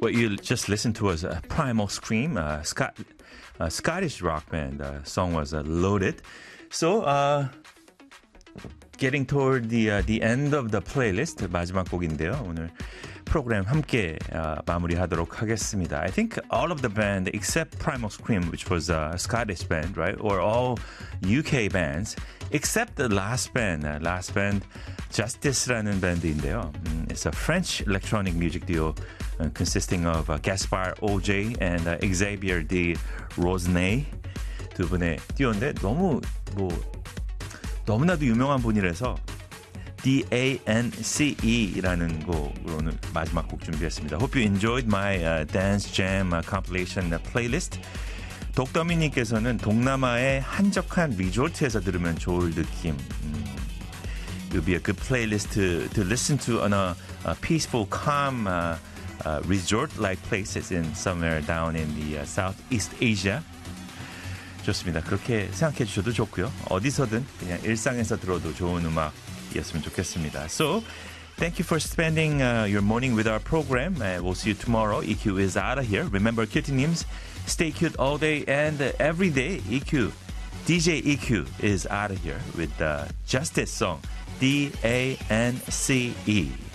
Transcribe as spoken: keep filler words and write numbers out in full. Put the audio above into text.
What you just listened to was uh, Primal Scream, uh, Scot- uh, Scottish rock band. Uh, song was uh, Loaded. So, uh, getting toward the uh, the end of the playlist, 마지막 곡인데요. 오늘 프로그램 함께 uh, 마무리하도록 하겠습니다. I think all of the band except Primal Scream, which was a Scottish band, right, or all U K bands, except the last band, uh, last band, Justice라는 밴드인데요. Um, it's a French electronic music duo uh, consisting of uh, Gaspar O J and uh, Xavier de Rosnay 두 분의 듀오인데 너무 뭐 너무나도 유명한 분이라서 D A N C E라는 곡으로 오늘 마지막 곡 준비했습니다. Hope you enjoyed my uh, dance jam uh, compilation uh, playlist. 독더미님께서는 동남아의 한적한 리조트에서 들으면 좋을 느낌. 음, it would be a good playlist to, to listen to on a, a peaceful, calm uh, uh, resort-like places in somewhere down in the uh, Southeast Asia. 좋습니다. 그렇게 생각해 주셔도 좋고요. 어디서든 그냥 일상에서 들어도 좋은 음악이었으면 좋겠습니다. So, thank you for spending uh, your morning with our program. Uh, we'll see you tomorrow. E Q is out of here. Remember, cutie names, stay cute all day and uh, every day. E Q, D J E Q is out of here with the Justice song, D A N C E.